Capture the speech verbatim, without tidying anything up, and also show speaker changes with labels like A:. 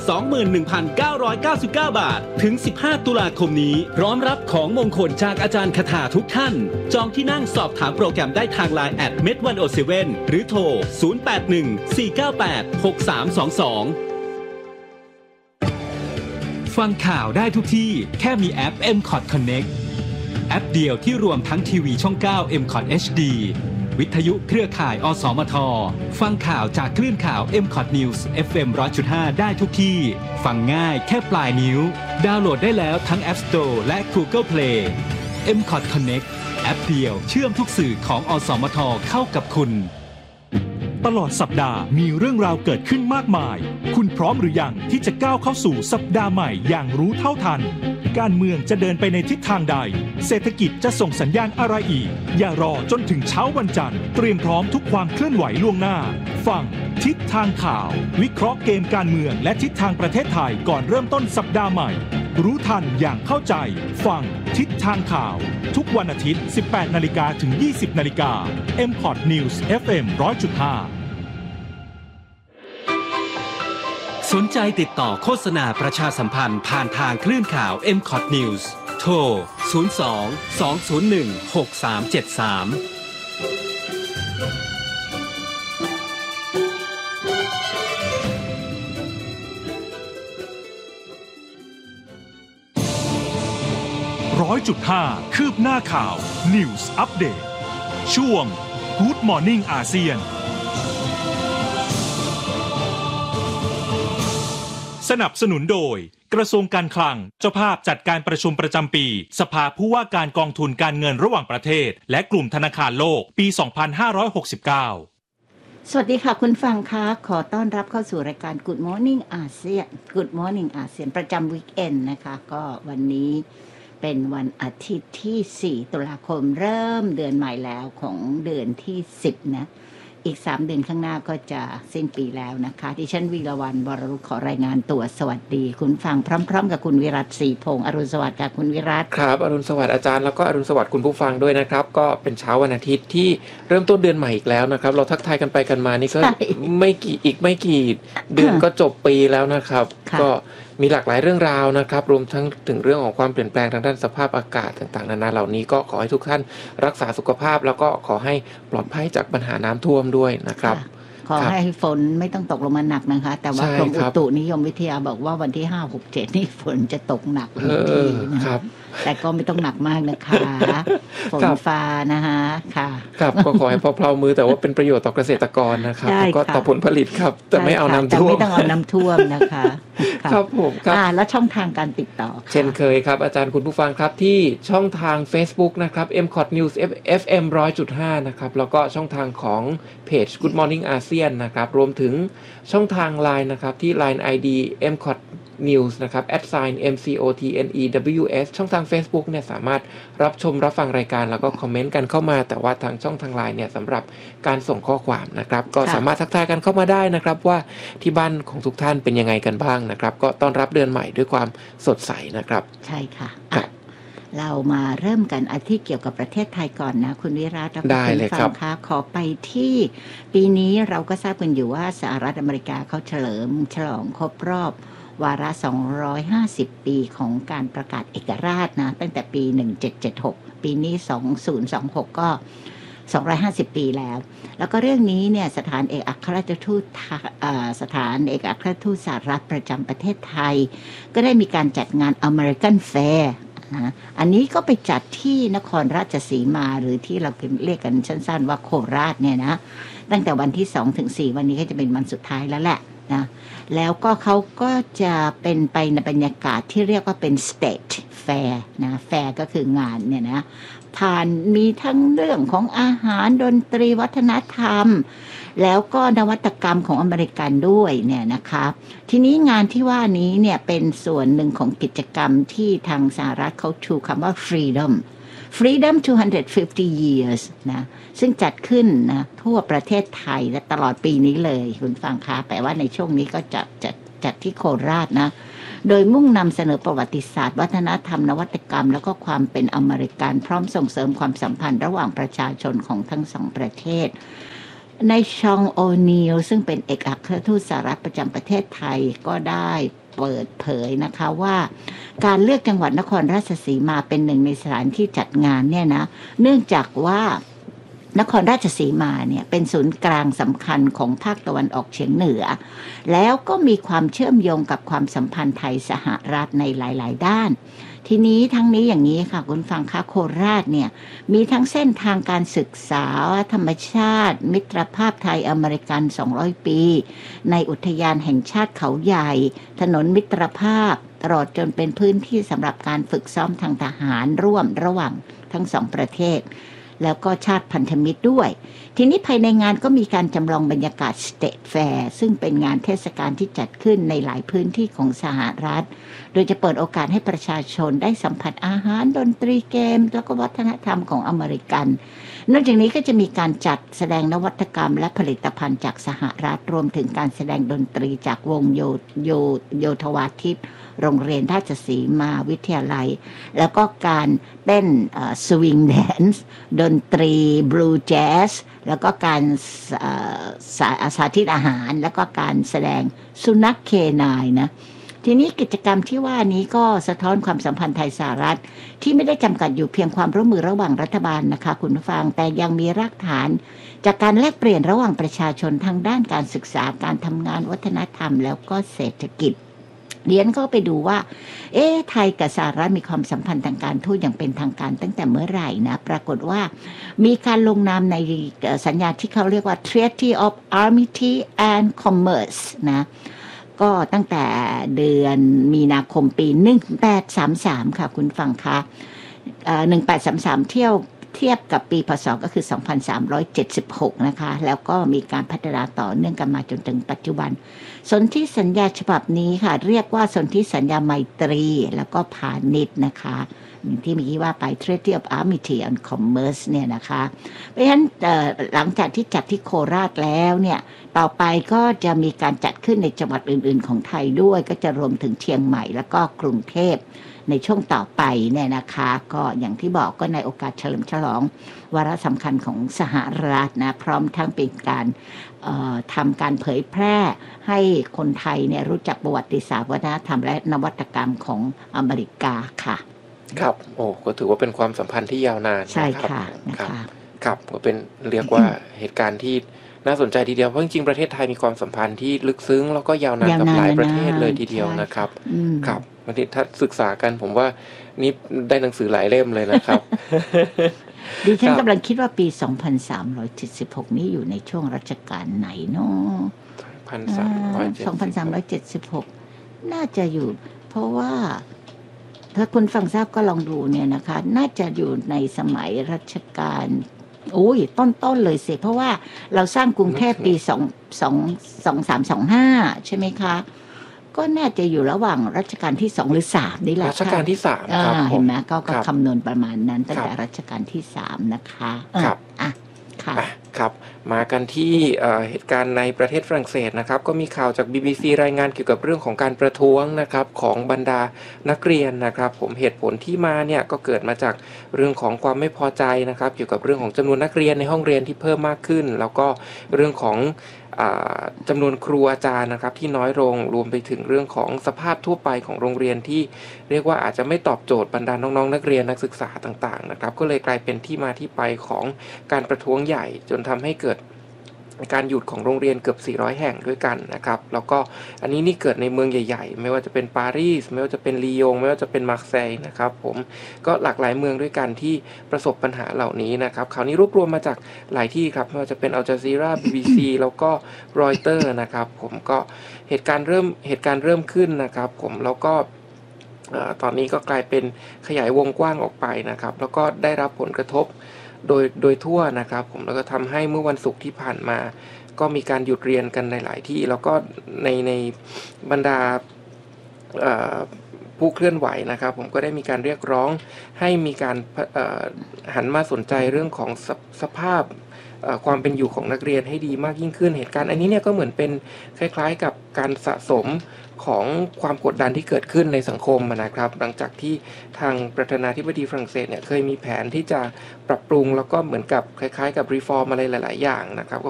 A: สองหมื่นหนึ่งพันเก้าร้อยเก้าสิบเก้า บาทถึงสิบห้าตุลาคมนี้พร้อมรับของมงคลจากอาจารย์คาถาทุกท่านจองที่นั่งสอบถามโปรแกรมได้ทาง ไลน์ แอท เมด หนึ่งศูนย์เจ็ด หรือโทรศูนย์ แปด หนึ่ง สี่ เก้า แปด หก สาม สอง สองฟังข่าวได้ทุกที่แค่มีแอป เอ็ม คอท Connect แอปเดียวที่รวมทั้งทีวีช่อง เก้า เอ็ม คอท เอช ดี วิทยุเครือข่าย อสมท ฟังข่าวจากคลื่นข่าว เอ็ม คอท News เอฟ เอ็ม หนึ่งร้อยจุดห้า ได้ทุกที่ฟังง่ายแค่ปลายนิ้วดาวน์โหลดได้แล้วทั้ง App Store และ Google Play เอ็ม คอท Connect แอปเดียวเชื่อมทุกสื่อของอสมทเข้ากับคุณ
B: ตลอดสัปดาห์มีเรื่องราวเกิดขึ้นมากมายคุณพร้อมหรือยังที่จะก้าวเข้าสู่สัปดาห์ใหม่อย่างรู้เท่าทันการเมืองจะเดินไปในทิศทางใดเศรษฐกิจจะส่งสัญญาณอะไรอีกอย่ารอจนถึงเช้าวันจันทร์เตรียมพร้อมทุกความเคลื่อนไหวล่วงหน้าฟังทิศทางข่าววิเคราะห์เกมการเมืองและทิศทางประเทศไทยก่อนเริ่มต้นสัปดาห์ใหม่รู้ทันอย่างเข้าใจฟังทิศทางข่าวทุกวันอาทิตย์ สิบแปดนาฬิกา ถึง ยี่สิบนาฬิกา เอ็ม คอท News เอฟ เอ็ม หนึ่งร้อยจุดห้า
A: สนใจติดต่อโฆษณาประชาสัมพันธ์ผ่านทางคลื่นข่าว เอ็ม คอท News โทร ศูนย์ สอง สอง ศูนย์ หนึ่ง หก สาม เจ็ด สาม
B: ร้อยจุดห้า คืบหน้าข่าว News Update ช่วง Good Morning อาเซียนสนับสนุนโดยกระทรวงการคลังเจ้าภาพจัดการประชุมประจำปีสภาผู้ว่าการกองทุนการเงินระหว่างประเทศและกลุ่มธนาคารโลกปี สองพันห้าร้อยหกสิบเก้า
C: สวัสดีค่ะคุณฟังคะขอต้อนรับเข้าสู่รายการ Good Morning อาเซียน Good Morning อาเซียนประจำวีคเอนด์นะคะก็วันนี้เป็นวันอาทิตย์ที่สี่ตุลาคมเริ่มเดือนใหม่แล้วของเดือนที่สิบนะอีกสามเดือนข้างหน้าก็จะสิ้นปีแล้วนะคะดิฉันวีรวรรณ วรรุขขอรายงานตัวสวัสดีคุณฟังพร้อมๆกับคุณวิรัตศรีพงษ์อรุณสวัสดิ์ค่ะคุณวิรัต
D: ครับอรุณสวัสดิ์อาจารย์แล้วก็อรุณสวัสดิ์คุณผู้ฟังด้วยนะครับก็เป็นเช้าวันอาทิตย์ที่เริ่มต้นเดือนใหม่อีกแล้วนะครับเราทักทายกันไปกันมานี่ก็ไม่กี่อีกไม่กี่เดือนก็จบปีแล้วนะครับก็มีหลากหลายเรื่องราวนะครับรวมทั้งถึงเรื่องของความเปลี่ยนแปลงทางด้านสภาพอากาศต่างๆนานาเหล่านี้ก็ขอให้ทุกท่านรักษาสุขภาพแล้วก็ขอให้ปลอดภัยจากปัญหาน้ำท่วมด้วยนะครับ
C: ขอให้ฝนไม่ต้องตกลงมาหนักนะคะแต่ว่ากรมอุตุนิยมวิทยาบอกว่าวันที่ห้า หก เจ็ดนี่ฝนจะตกหนักทุกทีนะครับแต่ก็ไม่ต้องหนักมากนะคะฝนฟ้านะคะค่ะ
D: ครับก็ขอให้พอเพลามือแต่ว่าเป็นประโยชน์ต่อเกษตรกรนะครับแล้วก็ต่อผลผลิตครับแต่ไม่เอาน้ำท่วม
C: แต่ไม่ต้องเอาน้ำท่วมนะคะ
D: ครับผมครับ
C: แล้วช่องทางการติดต่อ
D: เช่นเคยครับอาจารย์คุณผู้ฟังครับที่ช่องทาง Facebook นะครับ เอ็ม คอท News เอฟ เอ็ม หนึ่งร้อยจุดห้า นะครับแล้วก็ช่องทางของเพจ Good Morning อาเซียนนะครับรวมถึงช่องทาง ไลน์ นะครับที่ ไลน์ ไอ ดี เอ็ม คอท News นะครับ แอท ไซน์ เอ็ม ซี โอ ที เอ็น อี ดับเบิลยู เอส ช่องทาง Facebook เนี่ยสามารถรับชมรับฟังรายการแล้วก็คอมเมนต์กันเข้ามาแต่ว่าทางช่องทาง ไลน์ เนี่ยสำหรับการส่งข้อความนะครับก็สามารถทักทายกันเข้ามาได้นะครับว่าที่บ้านของทุกท่านเป็นยังไงกันบ้างนะครับก็ต้อนรับเดือนใหม่ด้วยความสดใสนะครับ
C: ใช่ค่ะเรามาเริ่มกันอาทิตย์เกี่ยวกับประเทศไทยก่อนนะคุณวิรัตและคุณฟังคะขอไปที่ปีนี้เราก็ทราบกันอยู่ว่าสหรัฐอเมริกาเขาเฉลิมฉลองครบรอบวาระสองร้อยห้าสิบปีของการประกาศเอกราชนะตั้งแต่ปีหนึ่งพันเจ็ดร้อยเจ็ดสิบหกปีนี้สองพันยี่สิบหกก็สองร้อยห้าสิบปีแล้วแล้วก็เรื่องนี้เนี่ยสถานเอกอัครราชทูตสถานเอกอัครราชทูตสหรัฐประจำประเทศไทยก็ได้มีการจัดงาน American Fair นะอันนี้ก็ไปจัดที่นครราชสีมาหรือที่เราเรียกกันสั้นๆว่าโคราชเนี่ยนะตั้งแต่วันที่สองถึงสี่วันนี้ก็จะเป็นวันสุดท้ายแล้วแหละนะแล้วก็เขาก็จะเป็นไปในบรรยากาศที่เรียกว่าเป็น State Fair นะ Fair ก็คืองานเนี่ยนะผ่านมีทั้งเรื่องของอาหารดนตรีวัฒนธรรมแล้วก็นวัตกรรมของอเมริกันด้วยเนี่ยนะคะทีนี้งานที่ว่านี้เนี่ยเป็นส่วนหนึ่งของกิจกรรมที่ทางสหรัฐเขาชูคำว่า Freedom Freedom สองร้อยห้าสิบ years นะซึ่งจัดขึ้นนะทั่วประเทศไทยและตลอดปีนี้เลยคุณฟังคะแปลว่าในช่วงนี้ก็จัดจัดจัดที่โคราชนะโดยมุ่งนำเสนอประวัติศาสตร์วัฒนธรรมนวัตกรรมแล้วก็ความเป็นอเมริกันพร้อมส่งเสริมความสัมพันธ์ระหว่างประชาชนของทั้งสองประเทศในชองโอนีลซึ่งเป็นเอกอัครทูตสหรัฐประจำประเทศไทยก็ได้เปิดเผยนะคะว่าการเลือกจังหวัดนครราชสีมาเป็นหนึ่งในสถานที่จัดงานเนี่ยนะเนื่องจากว่านครราชสีมาเนี่ยเป็นศูนย์กลางสำคัญของภาคตะวันออกเฉียงเหนือแล้วก็มีความเชื่อมโยงกับความสัมพันธ์ไทยสหรัฐในหลายๆด้านทีนี้ทั้งนี้อย่างนี้ค่ะคุณฟังคะโคราชเนี่ยมีทั้งเส้นทางการศึกษาธรรมชาติมิตรภาพไทยอเมริกันสองร้อยปีในอุทยานแห่งชาติเขาใหญ่ถนนมิตรภาพตลอดจนเป็นพื้นที่สำหรับการฝึกซ้อมทางทหารร่วมระหว่างทั้งสองประเทศแล้วก็ชาติพันธมิตรด้วยทีนี้ภายในงานก็มีการจำลองบรรยากาศ State Fair ซึ่งเป็นงานเทศกาลที่จัดขึ้นในหลายพื้นที่ของสหรัฐโดยจะเปิดโอกาสให้ประชาชนได้สัมผัสอาหารดนตรีเกมแล้วก็วัฒนธรรมของอเมริกันนอกจากนี้ก็จะมีการจัดแสดงนวัตกรรมและผลิตภัณฑ์จากสหรัฐรวมถึงการแสดงดนตรีจากวงโยโยโยธวาทิตโรงเรียนราชสีมาวิทยาลัยแล้วก็การเต้นสวิงแดนซ์ดนตรีบลูแจ๊สแล้วก็การสา, สาธิตอาหารแล้วก็การแสดงสุนัขเคนายนะทีนี้กิจกรรมที่ว่านี้ก็สะท้อนความสัมพันธ์ไทยสหรัฐที่ไม่ได้จำกัดอยู่เพียงความร่วมมือระหว่างรัฐบาลนะคะคุณผู้ฟังแต่ยังมีรากฐานจากการแลกเปลี่ยนระหว่างประชาชนทางด้านการศึกษาการทำงานวัฒนธรรมแล้วก็เศรษฐกิจเรียนก็ไปดูว่าเอ๊ะไทยกับสหรัฐมีความสัมพันธ์ทางการทูตอย่างเป็นทางการตั้งแต่เมื่อไหร่นะปรากฏว่ามีการลงนามในสัญญาที่เขาเรียกว่า Treaty of Amity and Commerce นะก็ตั้งแต่เดือนมีนาคมปีหนึ่งแปดสามสามค่ะคุณฟังคะหนึ่งแปดสามสามเที่ยวเทียบกับปีพศก็คือสองพันสามร้อยเจ็ดสิบหกนะคะแล้วก็มีการพัฒนาต่อเนื่องกันมาจนถึงปัจจุบันสนธิสัญญาฉบับนี้ค่ะเรียกว่าสนธิสัญญาไมตรีแล้วก็พาณิชย์นะคะที่เมื่อกี้ว่าไป Treaty of Amity and Commerce เนี่ยนะคะเพราะฉะนั้นหลังจากที่จัดที่โคราชแล้วเนี่ยต่อไปก็จะมีการจัดขึ้นในจังหวัดอื่นๆของไทยด้วยก็จะรวมถึงเชียงใหม่แล้วก็กรุงเทพในช่วงต่อไปเนี่ยนะคะก็อย่างที่บอกก็ในโอกาสเฉลิมฉลองวาระสำคัญของสหรัฐนะพร้อมทั้งเป็นการทำการเผยแพร่ให้คนไทยเนี่ยรู้จักประวัติศาสตร์วัฒนธรรมและนวัตกรรมของอเมริกาค่ะครับ
D: โอ้ก็ถือว่าเป็นความสัมพันธ์ที่ยาวนาน
C: ใช่ค่ะนะคะ
D: ครับก็เป็นเรียกว่าเหตุการณ์ที่น่าสนใจทีเดียวเพราะจริงๆประเทศไทยมีความสัมพันธ์ที่ลึกซึ้งแล้วก็ยาวนานกับหลายประเทศเลยทีเดียวนะครับครับวันนี้ถ้าศึกษากันผมว่านี่ได้หนังสือหลายเล่มเลยนะครับ
C: ดิฉันกำลังคิดว่าปีสองพันสามร้อยเจ็ดสิบหกนี้อยู่ในช่วงรัชกาลไหนเนาะสองพันสามร้อยเจ็ดสิบหกน่าจะอยู่เพราะว่าถ้าคุณฟังทราบก็ลองดูเนี่ยนะคะน่าจะอยู่ในสมัยรัชกาลโอ้ยต้นๆเลยสิเพราะว่าเราสร้างกรุงเทพปีสองสองสองสามสองห้าใช่ไหมคะก็น่าจะอยู่ระหว่างรัชกาลที่สองหรือสามนี่แหละ
D: รัชกาลที่สามครับ
C: เห็นไหมก็คำนวณประมาณนั้นตั้งแต่รัชกาลที่สามนะคะ
D: ครับ
C: อ่ะค่ะ
D: ครับมากันที่เหตุการณ์ในประเทศฝรั่งเศสนะครับก็มีข่าวจาก บี บี ซี รายงานเกี่ยวกับเรื่องของการประท้วงนะครับของบรรดานักเรียนนะครับผมเหตุผลที่มาเนี่ยก็เกิดมาจากเรื่องของความไม่พอใจนะครับเกี่ยวกับเรื่องของจำนวนนักเรียนในห้องเรียนที่เพิ่มมากขึ้นแล้วก็เรื่องของจำนวนครูอาจารย์นะครับที่น้อยลงรวมไปถึงเรื่องของสภาพทั่วไปของโรงเรียนที่เรียกว่าอาจจะไม่ตอบโจทย์บรรดาน้องๆนักเรียนนักศึกษาต่างๆนะครับก็เลยกลายเป็นที่มาที่ไปของการประท้วงใหญ่จนทำให้เกิดการหยุดของโรงเรียนเกือบสี่ร้อยแห่งด้วยกันนะครับแล้วก็อันนี้นี่เกิดในเมืองใหญ่ๆไม่ว่าจะเป็นปารีสไม่ว่าจะเป็นลียงไม่ว่าจะเป็นมาร์เซย์นะครับผมก็หลากหลายเมืองด้วยกันที่ประสบปัญหาเหล่านี้นะครับคราวนี้รวบรวมมาจากหลายที่ครับไม่ว่าจะเป็นอัลจาซีรา บี บี ซี แล้วก็รอยเตอร์นะครับผมก็เหตุการณ์เริ่มเหตุการณ์เริ่มขึ้นนะครับผมแล้วก็ตอนนี้ก็กลายเป็นขยายวงกว้างออกไปนะครับแล้วก็ได้รับผลกระทบโดยโดยทั่วนะครับผมแล้วก็ทำให้เมื่อวันศุกร์ที่ผ่านมาก็มีการหยุดเรียนกันในหลายที่แล้วก็ในในบรรดาผู้เคลื่อนไหวนะครับผมก็ได้มีการเรียกร้องให้มีการหันมาสนใจเรื่องของส, สภาพความเป็นอยู่ของนักเรียนให้ดีมากยิ่งขึ้นเหตุการณ์อันนี้เนี่ยก็เหมือนเป็นคล้ายๆกับการสะสมของความกดดันที่เกิดขึ้นในสังคมนะครับหลังจากที่ทางประธานาธิบดีฝรั่งเศสเนี่ยเคยมีแผนที่จะปรับปรุงแล้วก็เหมือนกับคล้ายๆกับรีฟอร์มอะไรหลายๆอย่างนะครับก็